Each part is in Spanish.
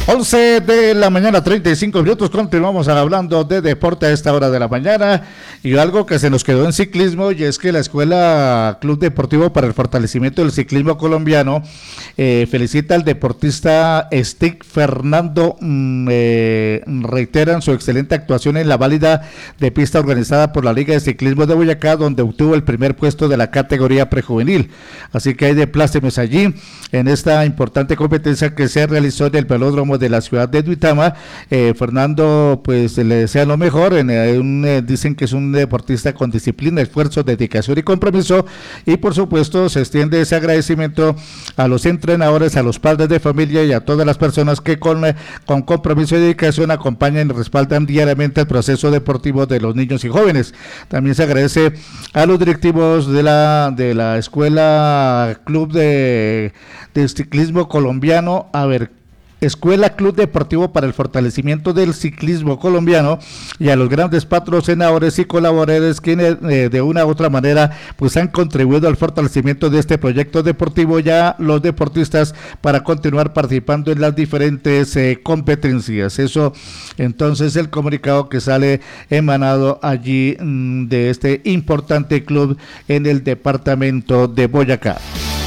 11 de la mañana, 35 minutos, continuamos hablando de deporte a esta hora de la mañana y algo que se nos quedó en ciclismo, y es que la Escuela Club Deportivo para el Fortalecimiento del Ciclismo Colombiano felicita al deportista Stick Fernando, reiteran su excelente actuación en la válida de pista organizada por la Liga de Ciclismo de Boyacá, donde obtuvo el primer puesto de la categoría prejuvenil, así que hay de plácemes allí en esta importante competencia que se realizó en el velódromo de la ciudad de Duitama. Fernando, pues le desea lo mejor, dicen que es un deportista con disciplina, esfuerzo, dedicación y compromiso, y por supuesto se extiende ese agradecimiento a los entrenadores, a los padres de familia y a todas las personas que con compromiso y dedicación acompañan y respaldan diariamente el proceso deportivo de los niños y jóvenes. También se agradece a los directivos de la Escuela Club de Ciclismo Colombiano, Escuela Club Deportivo para el Fortalecimiento del Ciclismo Colombiano, y a los grandes patrocinadores y colaboradores quienes de una u otra manera pues han contribuido al fortalecimiento de este proyecto deportivo, ya los deportistas para continuar participando en las diferentes competencias. Eso entonces el comunicado que sale emanado allí de este importante club en el departamento de Boyacá.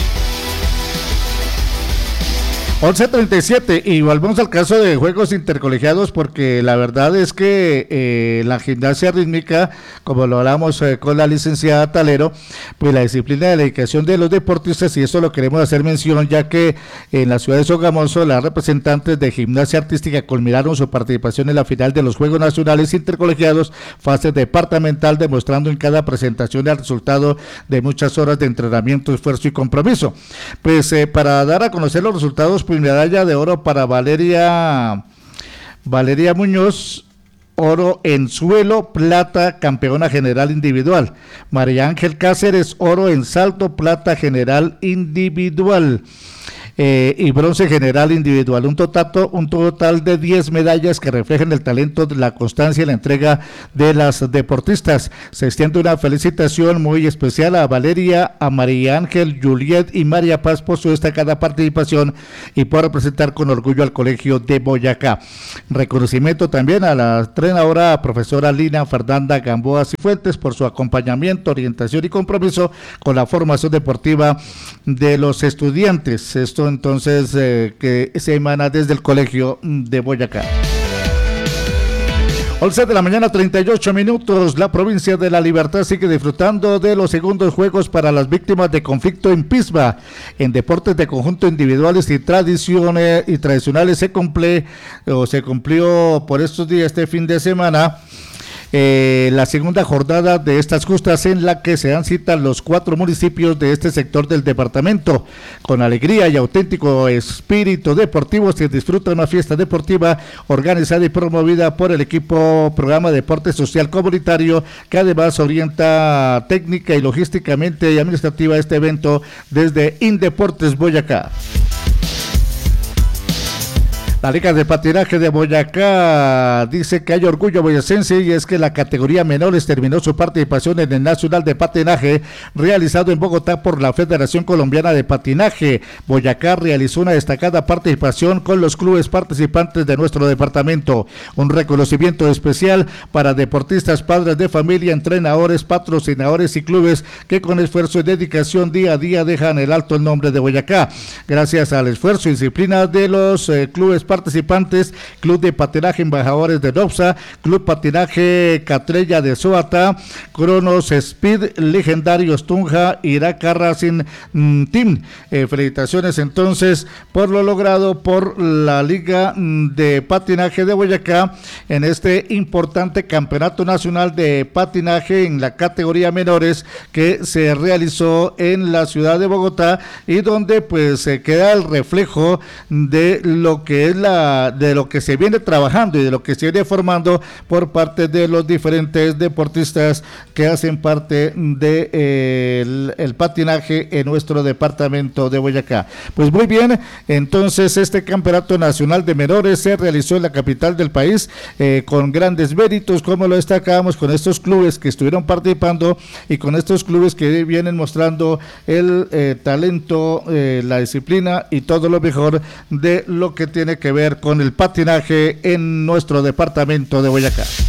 11:37 y volvemos al caso de juegos intercolegiados, porque la verdad es que la gimnasia rítmica, como lo hablamos con la licenciada Talero, pues la disciplina de la dedicación de los deportistas, y eso lo queremos hacer mención, ya que en la ciudad de Sogamoso las representantes de gimnasia artística culminaron su participación en la final de los Juegos Nacionales Intercolegiados, fase departamental, demostrando en cada presentación el resultado de muchas horas de entrenamiento, esfuerzo y compromiso. Pues para dar a conocer los resultados, pues medalla de oro para Valeria Muñoz, oro en suelo, plata, campeona general individual. María Ángel Cáceres, oro en salto, plata general individual. Y bronce general individual, un total de 10 medallas que reflejan el talento, la constancia y la entrega de las deportistas. Se extiende una felicitación muy especial a Valeria, a María Ángel, Juliet y María Paz por su destacada participación y por representar con orgullo al Colegio de Boyacá. Reconocimiento también a la entrenadora profesora Lina Fernanda Gamboa Cifuentes por su acompañamiento, orientación y compromiso con la formación deportiva de los estudiantes. Esto entonces que se emana desde el Colegio de Boyacá. 11 de la mañana, 38 minutos. La provincia de La Libertad sigue disfrutando de los segundos Juegos para las víctimas de conflicto en Pisba. En deportes de conjunto individuales y tradicionales se cumplió por estos días, este fin de semana, la segunda jornada de estas justas, en la que se dan cita los 4 municipios de este sector del departamento. Con alegría y auténtico espíritu deportivo se disfruta una fiesta deportiva organizada y promovida por el equipo Programa Deporte Social Comunitario, que además orienta técnica y logísticamente y administrativa este evento desde Indeportes Boyacá. La Liga de Patinaje de Boyacá dice que hay orgullo boyacense, y es que la categoría menores terminó su participación en el Nacional de Patinaje realizado en Bogotá por la Federación Colombiana de Patinaje. Boyacá realizó una destacada participación con los clubes participantes de nuestro departamento. Un reconocimiento especial para deportistas, padres de familia, entrenadores, patrocinadores y clubes que con esfuerzo y dedicación día a día dejan el alto el nombre de Boyacá. Gracias al esfuerzo y disciplina de los clubes participantes, Club de Patinaje Embajadores de Nopsa, Club Patinaje Catrella de Soata, Cronos Speed, Legendarios Tunja, Iraca Racing Team. Felicitaciones entonces por lo logrado por la Liga de Patinaje de Boyacá en este importante campeonato nacional de patinaje en la categoría menores que se realizó en la ciudad de Bogotá, y donde pues se queda el reflejo de lo que es de lo que se viene trabajando y de lo que se viene formando por parte de los diferentes deportistas que hacen parte de el patinaje en nuestro departamento de Boyacá. Pues muy bien, entonces este campeonato nacional de menores se realizó en la capital del país con grandes méritos, como lo destacamos, con estos clubes que estuvieron participando y con estos clubes que vienen mostrando el talento, la disciplina y todo lo mejor de lo que tiene que que ver con el patinaje en nuestro departamento de Boyacá.